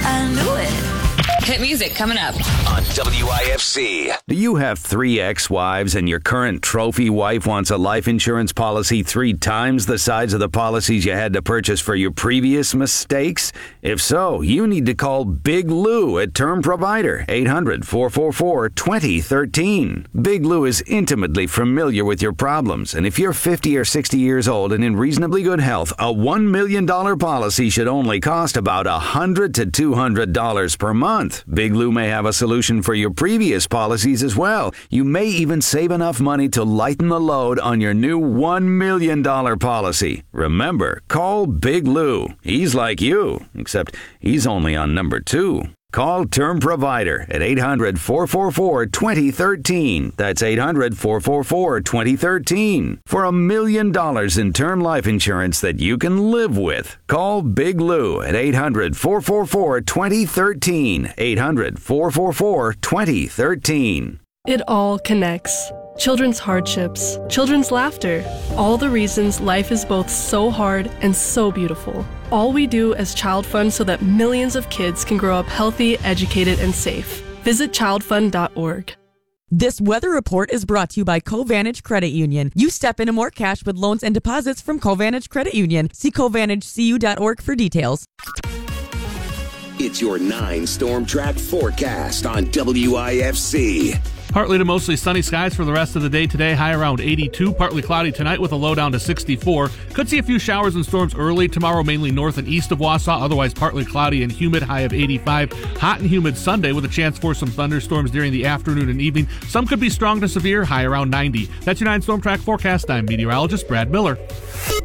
I knew it. Hit music coming up on WIFC. Do you have 3 ex-wives and your current trophy wife wants a life insurance policy 3 times the size of the policies you had to purchase for your previous mistakes? If so, you need to call Big Lou at Term Provider, 800-444-2013. Big Lou is intimately familiar with your problems, and if you're 50 or 60 years old and in reasonably good health, a $1 million policy should only cost about $100 to $200 per month. Big Lou may have a solution for your previous policies as well. You may even save enough money to lighten the load on your new $1 million policy. Remember, call Big Lou. He's like you, except he's only on number 2. Call Term Provider at 800-444-2013. That's 800-444-2013. For $1 million in term life insurance that you can live with. Call Big Lou at 800-444-2013. 800-444-2013. It all connects. Children's hardships, children's laughter, all the reasons life is both so hard and so beautiful. All we do as Child Fund so that millions of kids can grow up healthy, educated, and safe. Visit childfund.org. This weather report is brought to you by Covantage Credit Union. You step into more cash with loans and deposits from Covantage Credit Union. See CovantageCU.org for details. It's your 9 Storm Track forecast on WIFC. Partly to mostly sunny skies for the rest of the day today, high around 82. Partly cloudy tonight with a low down to 64. Could see a few showers and storms early tomorrow, mainly north and east of Wausau. Otherwise partly cloudy and humid, high of 85. Hot and humid Sunday with a chance for some thunderstorms during the afternoon and evening. Some could be strong to severe, high around 90. That's your 9 Storm Track forecast. I'm meteorologist Brad Miller.